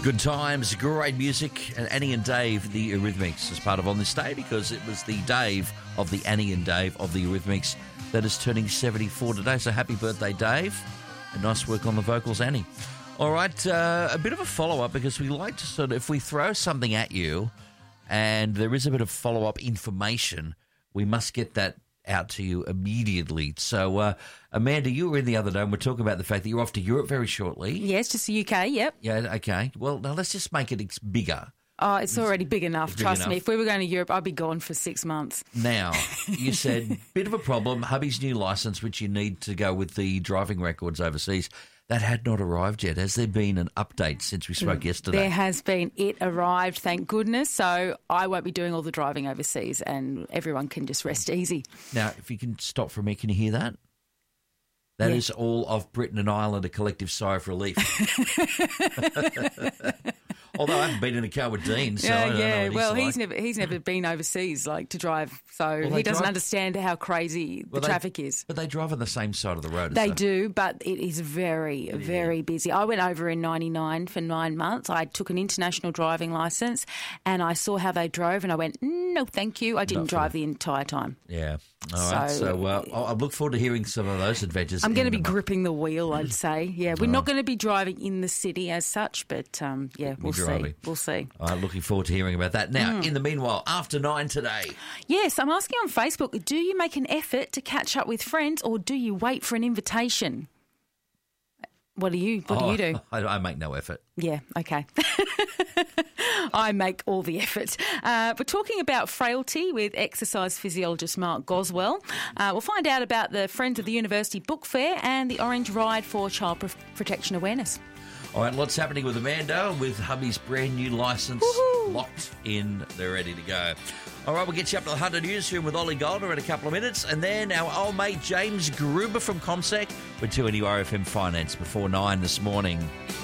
Good times, great music, and Annie and Dave, the Eurythmics, as part of On This Day, because it was the Dave of the Annie and Dave of the Eurythmics that is turning 74 today. So happy birthday, Dave, and nice work on the vocals, Annie. All right, a bit of a follow-up, because we like to sort of, if we throw something at you and there is a bit of follow-up information, we must get that out to you immediately. So, Amanda, you were in the other day and we're talking about the fact that you're off to Europe very shortly. Yes, just the UK, yep. Yeah, okay. Well, now let's just make it bigger. Oh, it's already big enough, trust enough. me. If we were going to Europe, I'd be gone for 6 months. Now, you said, bit of a problem, hubby's new licence, which you need to go with the driving records overseas. That had not arrived yet. Has there been an update since we spoke yesterday? There has been. It arrived, thank goodness. So I won't be doing all the driving overseas and everyone can just rest easy. Now, if you can stop for me, can you hear that? That is all of Britain and Ireland, a collective sigh of relief. Although I haven't been in a car with Dean, so I don't know what he's never been overseas to drive, so he doesn't understand how crazy the traffic is. But they drive on the same side of the road. They do, but it is very, very busy. I went over in '99 for 9 months. I took an international driving licence, and I saw how they drove, and I went, no, thank you. I didn't drive the entire time. Yeah. All right. So I look forward to hearing some of those adventures. I'm going to be gripping the wheel, I'd say. Yeah, we're not going to be driving in the city as such, but we'll see. We'll see. Looking forward to hearing about that. Now, in the meanwhile, after 9 today. Yes, I'm asking on Facebook, do you make an effort to catch up with friends or do you wait for an invitation? What do you do? I make no effort. Yeah, okay. I make all the effort. We're talking about frailty with exercise physiologist Mark Goswell. We'll find out about the Friends of the University Book Fair and the Orange Ride for Child Protection Awareness. All right, lots happening with Amanda, with hubby's brand new licence locked in. They're ready to go. All right, we'll get you up to the Hunter Newsroom with Ollie Golder in a couple of minutes. And then our old mate James Gruber from ComSec with 2NURFM Finance before 9 this morning.